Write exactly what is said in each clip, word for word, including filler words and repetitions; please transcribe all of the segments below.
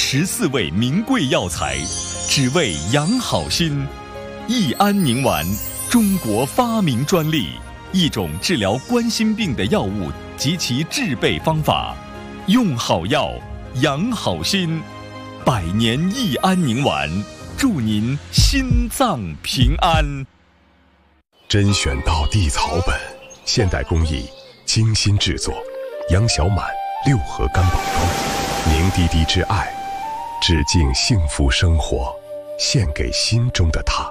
十四味名贵药材，只为养好心。益安宁丸，中国发明专利，一种治疗冠心病的药物及其制备方法。用好药，养好心。百年益安宁丸，祝您心脏平安。 甄选到地草本，现代工艺，精心制作。杨小满六合干宝装，凝滴滴之爱，致敬幸福生活，献给心中的他。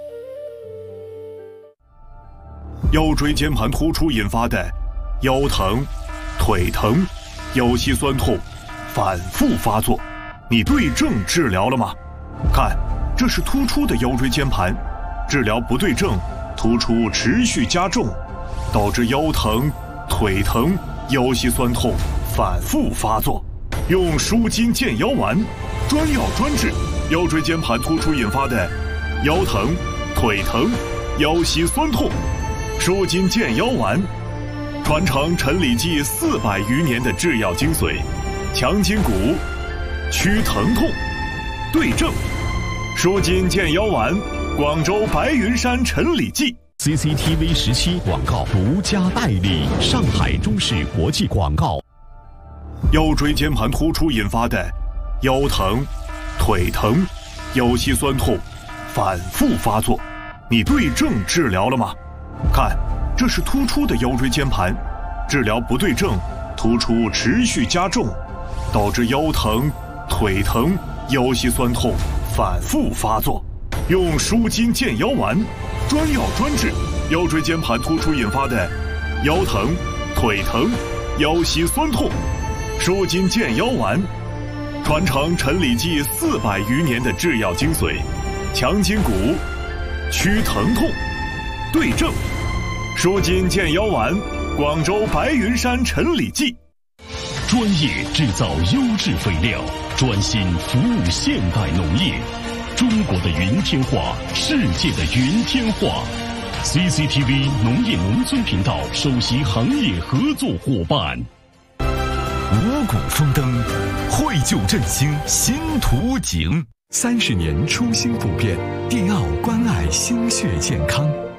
腰椎间盘突出引发的腰疼、腿疼、腰膝酸痛反复发作，你对症治疗了吗？看，这是突出的腰椎间盘，治疗不对症，突出持续加重，导致腰疼、腿疼、腰膝酸痛反复发作。用舒筋健腰丸，专药专治腰椎间盘突出引发的腰疼、腿疼、腰膝酸痛。舒筋健腰丸，传承陈李济四百余年的制药精髓，强筋骨，祛疼痛，对症。舒筋健腰丸，广州白云山陈李济。 C C T V 十七广告独家代理，上海中视国际广告。 腰椎间盘突出引发的腰疼、腿疼、腰膝酸痛反复发作，你对症治疗了吗？看，这是突出的腰椎间盘，治疗不对症，突出持续加重，导致腰疼、腿疼、腰膝酸痛反复发作。用舒筋健腰丸，专药专治腰椎间盘突出引发的腰疼、腿疼、腰膝酸痛。舒筋健腰丸，传承陈李济四百余年的制药精髓，强筋骨，祛疼痛，对症。舒筋健腰丸，广州白云山陈李济。 专业制造优质肥料，专心服务现代农业。中国的云天化，世界的云天化。C C T V 农业农村频道首席行业合作伙伴。 五谷丰登，绘就振兴新图景。 三十年初心不变，迪奥关爱心血健康。